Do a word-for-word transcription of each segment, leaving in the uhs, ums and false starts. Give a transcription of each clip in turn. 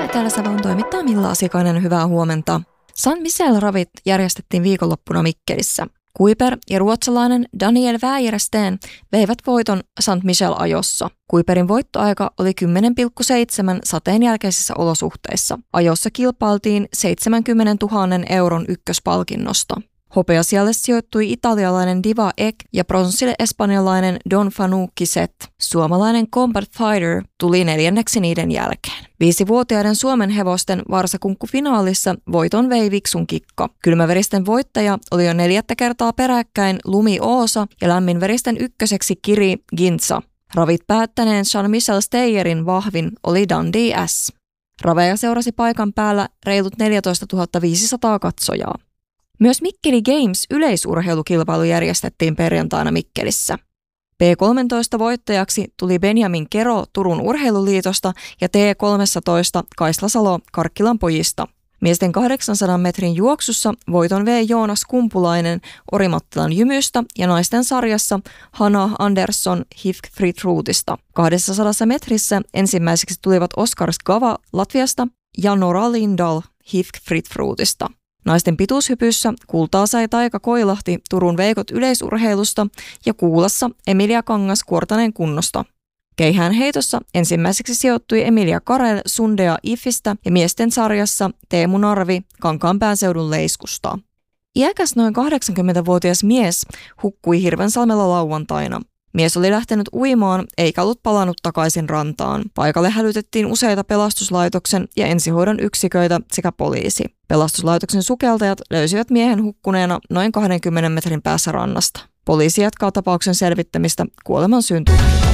Yle Etelä-Savon toimittaa Milla Asikainen, hyvää huomenta. Saint Michel-ravit järjestettiin viikonloppuna Mikkelissä. Kuiper ja ruotsalainen Daniel Wäjersten veivät voiton Saint Michel-ajossa. Kuiperin voittoaika oli kymmenen pilkku seitsemän sateen jälkeisissä olosuhteissa. Ajossa kilpailtiin seitsemänkymmentätuhatta euron ykköspalkinnosta. Hopeasijalle sijoittui italialainen Diva Ek ja pronssille espanjalainen Don Fanucchi Set. Suomalainen Combat Fighter tuli neljänneksi niiden jälkeen. Viisivuotiaiden Suomen hevosten varsakunkkufinaalissa voiton vei Viksun Kikka. Kylmäveristen voittaja oli jo neljättä kertaa peräkkäin Lumi Oosa ja lämminveristen ykköseksi Kiri Gintsa. Ravit päättäneen Jean-Michel Steyerin vahvin oli Dundee S. Raveja seurasi paikan päällä reilut neljätoistatuhatta viisisataa katsojaa. Myös Mikkeli Games yleisurheilukilpailu järjestettiin perjantaina Mikkelissä. P kolmetoista voittajaksi tuli Benjamin Kero Turun urheiluliitosta ja T kolmetoista Kaisla Salo Karkkilan pojista. Miesten kahdeksansadan metrin juoksussa voiton vei Joonas Kumpulainen Orimattilan Jymystä ja naisten sarjassa Hanna Andersson Hifkrifruutista. kaksisataa metrissä ensimmäiseksi tulivat Oskar Skava Latviasta ja Nora Lindahl Hifkrifruutista. Naisten pituushypyssä kultaa sai Taika Koilahti Turun Veikot yleisurheilusta ja kuulassa Emilia Kangas Kuortanen kunnosta. Keihään heitossa ensimmäiseksi sijoittui Emilia Karel Sundea Ifistä ja miesten sarjassa Teemu Narvi Kankaanpään seudun Leiskusta. Iäkäs noin kahdeksankymmentävuotias mies hukkui Hirvensalmella lauantaina. Mies oli lähtenyt uimaan eikä ollut palannut takaisin rantaan. Paikalle hälytettiin useita pelastuslaitoksen ja ensihoidon yksiköitä sekä poliisi. Pelastuslaitoksen sukeltajat löysivät miehen hukkuneena noin kahdenkymmenen metrin päässä rannasta. Poliisi jatkaa tapauksen selvittämistä kuoleman syntymästä.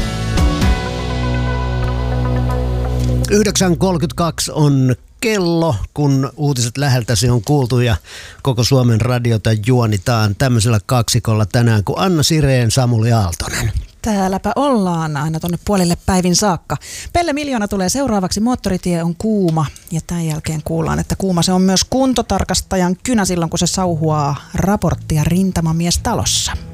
yhdeksän kolmekymmentäkaksi on kello, kun uutiset läheltäsi on kuultu ja koko Suomen radiota juonitaan tämmöisellä kaksikolla tänään kuin Anna Sireen, Samuli Aaltonen. Täälläpä ollaan aina tonne puolille päivin saakka. Pelle Miljoona tulee seuraavaksi, moottoritie on kuuma ja tämän jälkeen kuullaan, että kuuma se on myös kuntotarkastajan kynä silloin, kun se sauhuaa raporttia Rintamamiestalossa.